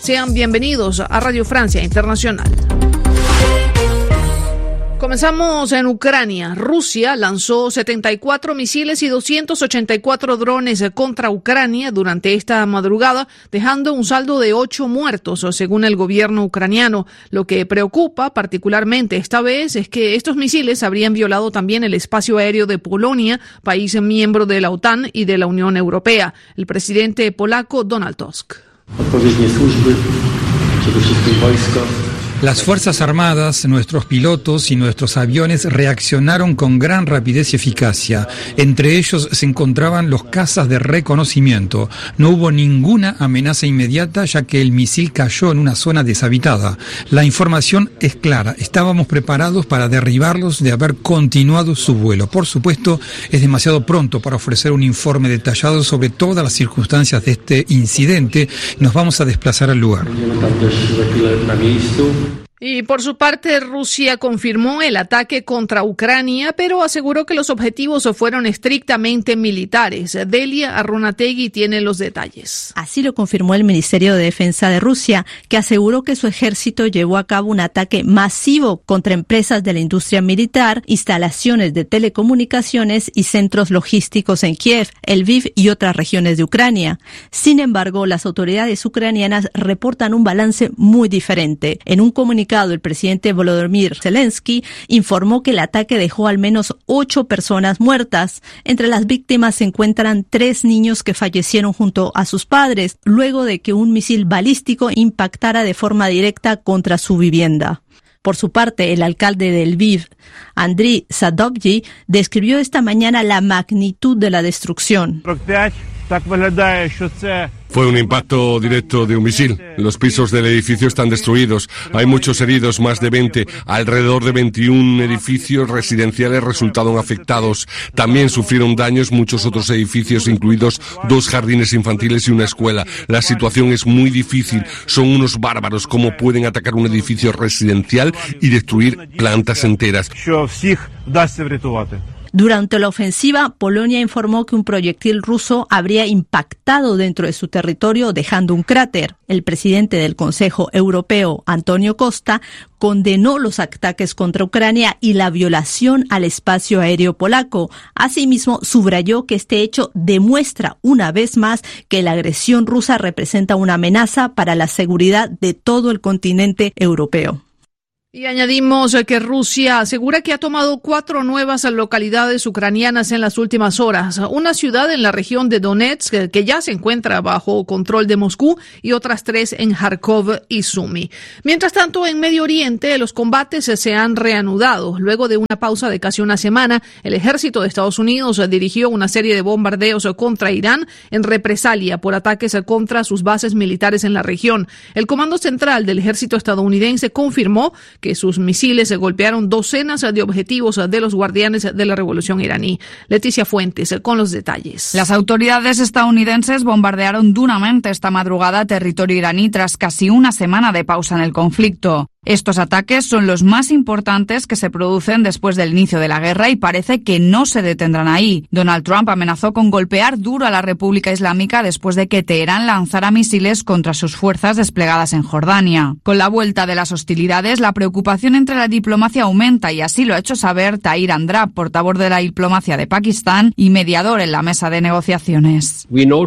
Sean bienvenidos a Radio Francia Internacional. Comenzamos en Ucrania. Rusia lanzó 74 misiles y 284 drones contra Ucrania durante esta madrugada, dejando un saldo de 8 muertos, según el gobierno ucraniano. Lo que preocupa particularmente esta vez es que estos misiles habrían violado también el espacio aéreo de Polonia, país miembro de la OTAN y de la Unión Europea. El presidente polaco Donald Tusk. Las Fuerzas Armadas, nuestros pilotos y nuestros aviones reaccionaron con gran rapidez y eficacia. Entre ellos se encontraban los cazas de reconocimiento. No hubo ninguna amenaza inmediata, ya que el misil cayó en una zona deshabitada. La información es clara. Estábamos preparados para derribarlos de haber continuado su vuelo. Por supuesto, es demasiado pronto para ofrecer un informe detallado sobre todas las circunstancias de este incidente. Nos vamos a desplazar al lugar. Y por su parte, Rusia confirmó el ataque contra Ucrania, pero aseguró que los objetivos fueron estrictamente militares. Delia Arunategui tiene los detalles. Así lo confirmó el Ministerio de Defensa de Rusia, que aseguró que su ejército llevó a cabo un ataque masivo contra empresas de la industria militar, instalaciones de telecomunicaciones y centros logísticos en Kiev, Lviv y otras regiones de Ucrania. Sin embargo, las autoridades ucranianas reportan un balance muy diferente. En un comunicado, el presidente Volodymyr Zelensky informó que el ataque dejó al menos 8 personas muertas. Entre las víctimas se encuentran 3 niños que fallecieron junto a sus padres, luego de que un misil balístico impactara de forma directa contra su vivienda. Por su parte, el alcalde de Lviv, Andriy Sadovyi, describió esta mañana la magnitud de la destrucción. Fue un impacto directo de un misil. Los pisos del edificio están destruidos. Hay muchos heridos, más de 20. Alrededor de 21 edificios residenciales resultaron afectados. También sufrieron daños muchos otros edificios, incluidos 2 jardines infantiles y una escuela. La situación es muy difícil. Son unos bárbaros. ¿Cómo pueden atacar un edificio residencial y destruir plantas enteras? Durante la ofensiva, Polonia informó que un proyectil ruso habría impactado dentro de su territorio, dejando un cráter. El presidente del Consejo Europeo, Antonio Costa, condenó los ataques contra Ucrania y la violación al espacio aéreo polaco. Asimismo, subrayó que este hecho demuestra una vez más que la agresión rusa representa una amenaza para la seguridad de todo el continente europeo. Y añadimos que Rusia asegura que ha tomado 4 nuevas localidades ucranianas en las últimas horas. Una ciudad en la región de Donetsk, que ya se encuentra bajo control de Moscú, y otras 3 en Kharkov y Sumy. Mientras tanto, en Medio Oriente, los combates se han reanudado. Luego de una pausa de casi una semana, el ejército de Estados Unidos dirigió una serie de bombardeos contra Irán en represalia por ataques contra sus bases militares en la región. El Comando Central del Ejército estadounidense confirmó que sus misiles golpearon docenas de objetivos de los guardianes de la revolución iraní. Leticia Fuentes con los detalles. Las autoridades estadounidenses bombardearon duramente esta madrugada territorio iraní tras casi una semana de pausa en el conflicto. Estos ataques son los más importantes que se producen después del inicio de la guerra y parece que no se detendrán ahí. Donald Trump amenazó con golpear duro a la República Islámica después de que Teherán lanzara misiles contra sus fuerzas desplegadas en Jordania. Con la vuelta de las hostilidades, la preocupación entre la diplomacia aumenta y así lo ha hecho saber Tahir Andrab, portavoz de la diplomacia de Pakistán y mediador en la mesa de negociaciones.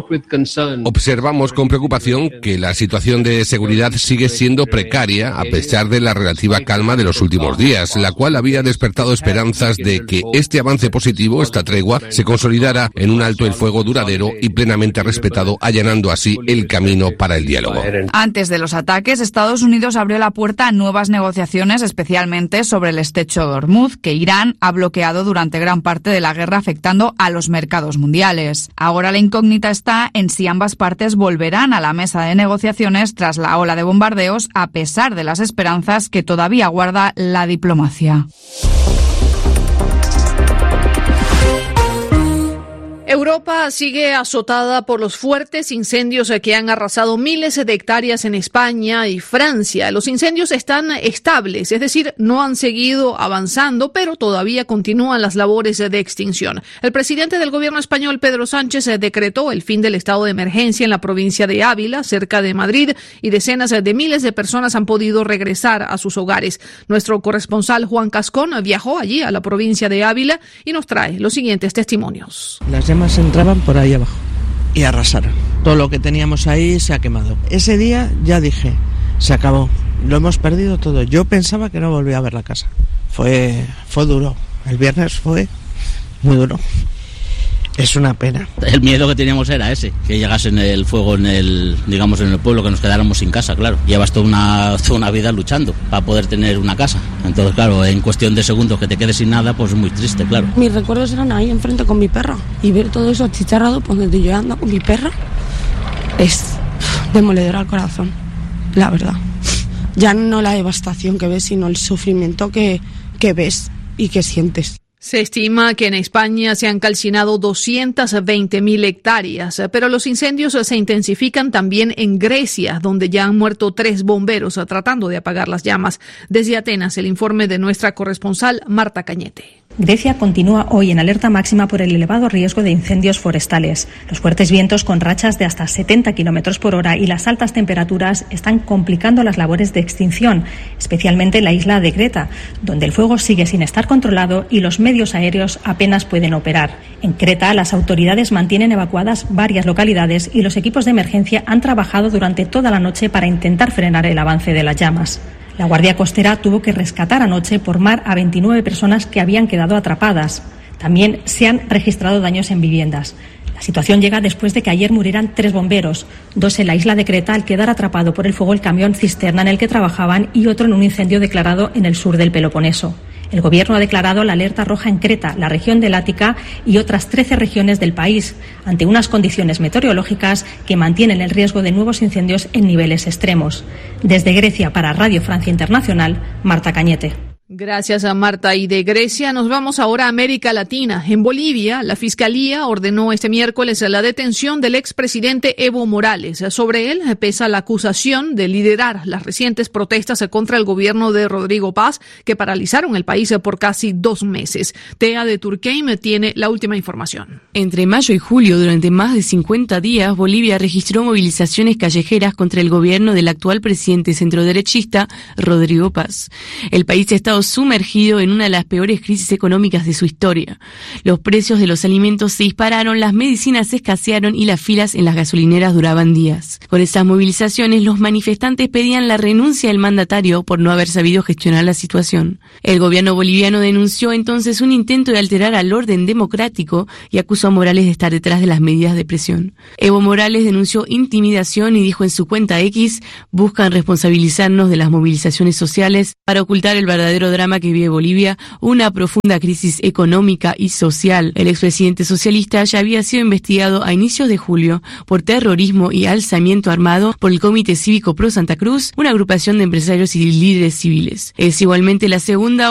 Observamos con preocupación que la situación de seguridad sigue siendo precaria a pesar de la relativa calma de los últimos días, la cual había despertado esperanzas de que este avance positivo, esta tregua, se consolidara en un alto el fuego duradero y plenamente respetado, allanando así el camino para el diálogo. Antes de los ataques, Estados Unidos abrió la puerta a nuevas negociaciones, especialmente sobre el estrecho de Hormuz, que Irán ha bloqueado durante gran parte de la guerra, afectando a los mercados mundiales. Ahora la incógnita está en si ambas partes volverán a la mesa de negociaciones tras la ola de bombardeos, a pesar de las esperanzas que todavía guarda la diplomacia. Europa sigue azotada por los fuertes incendios que han arrasado miles de hectáreas en España y Francia. Los incendios están estables, es decir, no han seguido avanzando, pero todavía continúan las labores de extinción. El presidente del gobierno español, Pedro Sánchez, decretó el fin del estado de emergencia en la provincia de Ávila, cerca de Madrid, y decenas de miles de personas han podido regresar a sus hogares. Nuestro corresponsal Juan Cascón viajó allí a la provincia de Ávila y nos trae los siguientes testimonios. Las llamas entraban por ahí abajo y arrasaron. Todo lo que teníamos ahí se ha quemado. Ese día ya dije, se acabó, lo hemos perdido todo. Yo pensaba que no volvía a ver la casa. Fue duro. El viernes fue muy duro. Es una pena. El miedo que teníamos era ese, que llegase el fuego en el pueblo, que nos quedáramos sin casa, claro. Llevas toda una vida luchando para poder tener una casa. Entonces, claro, en cuestión de segundos que te quedes sin nada, pues es muy triste, claro. Mis recuerdos eran ahí enfrente con mi perra. Y ver todo eso achicharrado, pues donde yo ando con mi perra, es demoledor al corazón, la verdad. Ya no la devastación que ves, sino el sufrimiento que ves y que sientes. Se estima que en España se han calcinado 220.000 hectáreas, pero los incendios se intensifican también en Grecia, donde ya han muerto 3 bomberos tratando de apagar las llamas. Desde Atenas, el informe de nuestra corresponsal Marta Cañete. Grecia continúa hoy en alerta máxima por el elevado riesgo de incendios forestales. Los fuertes vientos con rachas de hasta 70 km por hora y las altas temperaturas están complicando las labores de extinción, especialmente en la isla de Creta, donde el fuego sigue sin estar controlado y los medios aéreos apenas pueden operar. En Creta, las autoridades mantienen evacuadas varias localidades y los equipos de emergencia han trabajado durante toda la noche para intentar frenar el avance de las llamas. La Guardia Costera tuvo que rescatar anoche por mar a 29 personas que habían quedado atrapadas. También se han registrado daños en viviendas. La situación llega después de que ayer murieran 3 bomberos, 2 en la isla de Creta al quedar atrapado por el fuego el camión cisterna en el que trabajaban y otro en un incendio declarado en el sur del Peloponeso. El gobierno ha declarado la alerta roja en Creta, la región del Ática y otras 13 regiones del país, ante unas condiciones meteorológicas que mantienen el riesgo de nuevos incendios en niveles extremos. Desde Grecia para Radio Francia Internacional, Marta Cañete. Gracias a Marta. Y de Grecia nos vamos ahora a América Latina. En Bolivia, la Fiscalía ordenó este miércoles la detención del expresidente Evo Morales. Sobre él pesa la acusación de liderar las recientes protestas contra el gobierno de Rodrigo Paz, que paralizaron el país por casi 2 meses. Tea de Turqueim tiene la última información. Entre mayo y julio, durante más de 50 días, Bolivia registró movilizaciones callejeras contra el gobierno del actual presidente centroderechista, Rodrigo Paz. El país está sumergido en una de las peores crisis económicas de su historia. Los precios de los alimentos se dispararon, las medicinas escasearon y las filas en las gasolineras duraban días. Con esas movilizaciones, los manifestantes pedían la renuncia del mandatario por no haber sabido gestionar la situación. El gobierno boliviano denunció entonces un intento de alterar al orden democrático y acusó a Morales de estar detrás de las medidas de presión. Evo Morales denunció intimidación y dijo en su cuenta X: buscan responsabilizarnos de las movilizaciones sociales para ocultar el verdadero drama que vive Bolivia, una profunda crisis económica y social. El expresidente socialista ya había sido investigado a inicios de julio por terrorismo y alzamiento armado por el Comité Cívico Pro Santa Cruz, una agrupación de empresarios y líderes civiles. Es igualmente la segunda